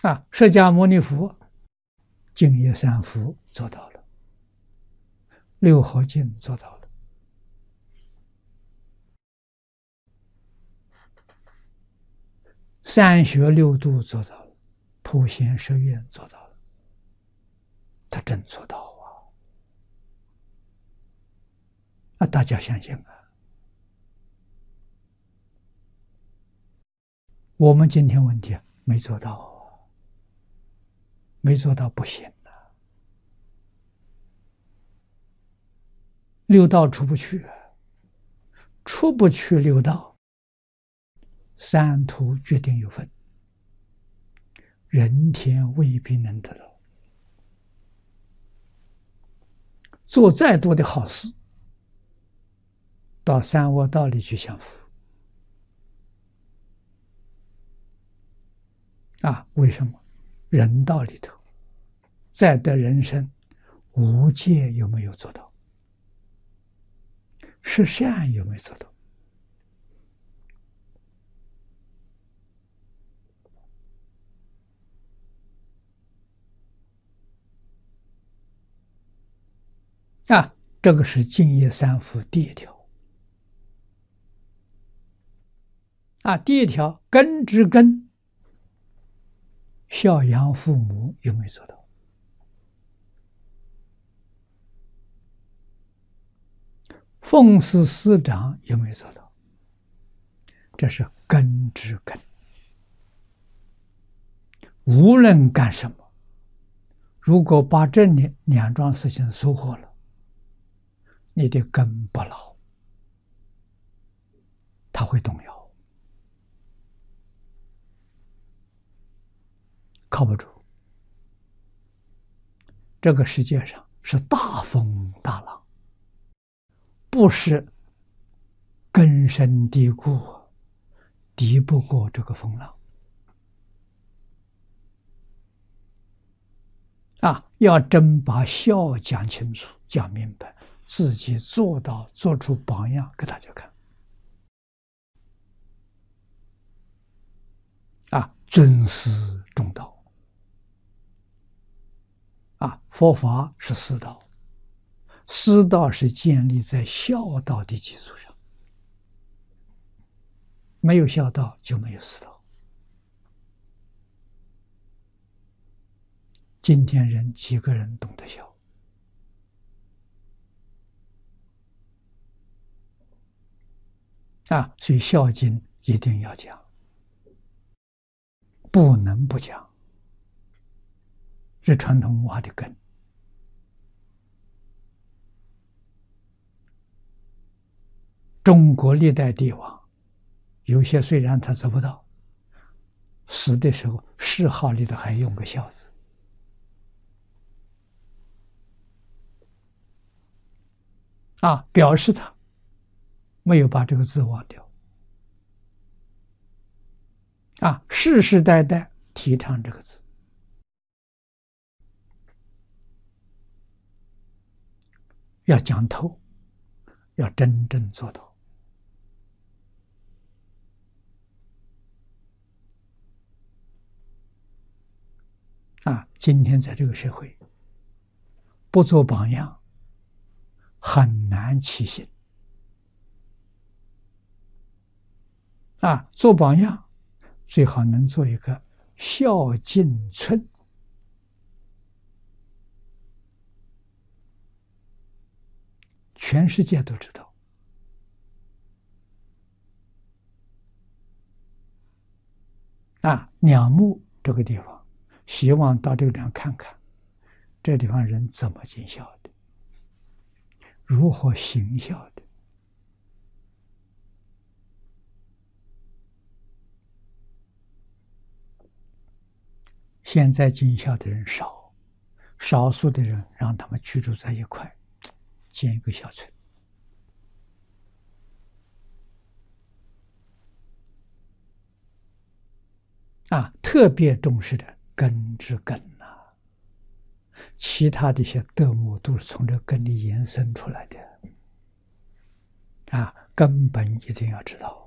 释迦牟尼佛净业三福做到了，六合敬做到了，三学六度做到了，普贤十愿做到了，他真做到大家相信我们今天问题没做到没做到不行六道出不去出不去六道，三途决定有分，人天未必能得到。做再多的好事，到三恶道里去享福为什么？人道里头再得人生，无戒有没有做到？是善有没有做到？这个是净业三福第一条第一条根之根，孝养父母有没有做到？奉事师长有没有做到？这是根之根。无论干什么，如果把这两桩事情收获了，你的根不牢，它会动摇，靠不住。这个世界上是大风大浪，不是根深蒂固，敌不过这个风浪要真把孝讲清楚讲明白，自己做到，做出榜样给大家看尊师重道佛法是师道，师道是建立在孝道的基础上，没有孝道就没有师道。今天人几个人懂得孝所以孝经一定要讲，不能不讲，是传统文化的根。中国历代帝王，有些虽然他做不到，死的时候谥号里头还用个孝字表示他没有把这个字忘掉世世代代提倡这个字，要讲透，要真正做到今天在这个社会不做榜样很难起行做榜样最好能做一个孝敬村，全世界都知道两木这个地方，希望到这个地方看看，这地方人怎么尽孝的，如何行孝的。现在尽孝的人少，少数的人让他们居住在一块，建一个小村特别重视的根之根其他的一些德目都是从这根里延伸出来的根本一定要知道。